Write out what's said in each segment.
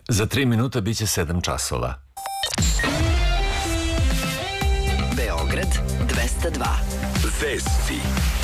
Za 3 minuta biće 7 časova. Beograd 202. Vesti.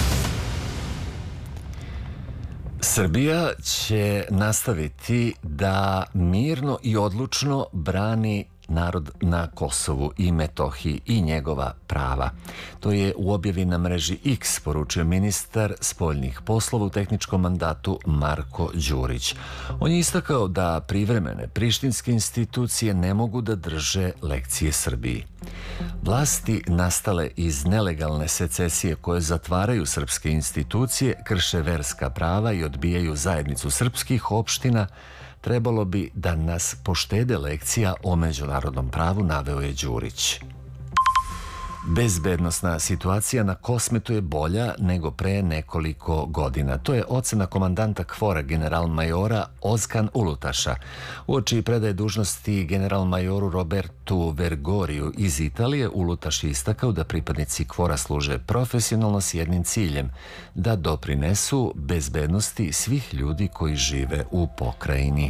Srbija će nastaviti da mirno i odlučno brani narod na Kosovu i Metohiji i njegova prava. To je u objavi na mreži X poručio ministar spoljnih poslova u tehničkom mandatu Marko Đurić. On je istakao da privremene prištinske institucije ne mogu da drže lekcije Srbiji. Vlasti nastale iz nelegalne secesije koje zatvaraju srpske institucije, krše verska prava i odbijaju zajednicu srpskih opština, trebalo bi da nas poštede lekcija o međunarodnom pravu, naveo je Đurić. Bezbednosna situacija na Kosmetu je bolja nego pre nekoliko godina. To je ocena komandanta KFOR-a general-majora Ozkan Ulutaša. Uoči predaje dužnosti general-majoru Robertu Vergoriju iz Italije, Ulutaš je istakao da pripadnici KFOR-a služe profesionalno s jednim ciljem, da doprinesu bezbednosti svih ljudi koji žive u pokrajini.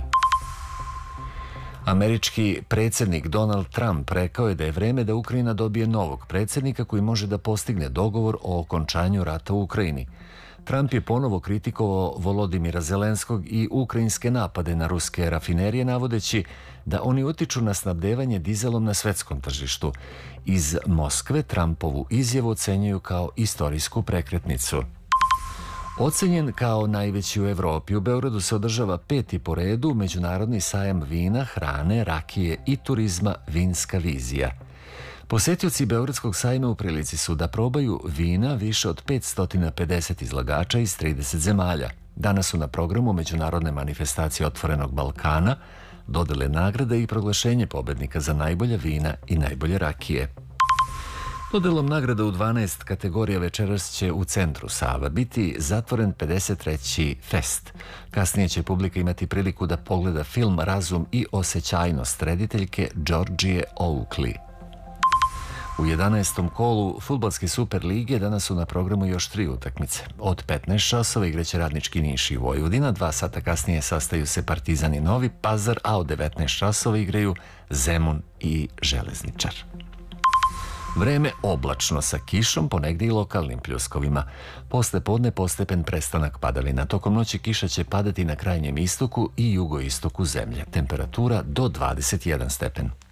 Američki predsjednik Donald Trump rekao je da je vreme da Ukrajina dobije novog predsjednika koji može da postigne dogovor o okončanju rata u Ukrajini. Trump je ponovo kritikovao Volodimira Zelenskog i ukrajinske napade na ruske rafinerije, navodeći da oni utiču na snabdevanje dizelom na svetskom tržištu. Iz Moskve Trumpovu izjavu ocenjuju kao istorijsku prekretnicu. Ocenjen kao najveći u Evropi, u Beogradu se održava 5. po redu Međunarodni sajam vina, hrane, rakije i turizma Vinska vizija. Posetioci Beogradskog sajma u prilici su da probaju vina više od 550 izlagača iz 30 zemalja. Danas su na programu međunarodne manifestacije Otvorenog Balkana, dodele nagrade i proglašenje pobednika za najbolja vina i najbolje rakije. Dodelom nagrada u 12 kategorija večeras će u centru Sava biti zatvoren 53. fest. Kasnije će publika imati priliku da pogleda film Razum i osjećajnost rediteljke Georgije Oakley. U 11. kolu fudbalske Super lige danas su na programu još 3 utakmice. Od 15 časova igraće Radnički Niš i Vojvodina, 2 sata kasnije sastaju se Partizan i Novi Pazar, a od 19 časova igraju Zemun i Železničar. Vreme oblačno sa kišom, ponegdje i lokalnim pljuskovima. Posle podne postepen prestanak padavina. Tokom noći kiša će padati na krajnjem istoku i jugoistoku zemlje. Temperatura do 21 stepen.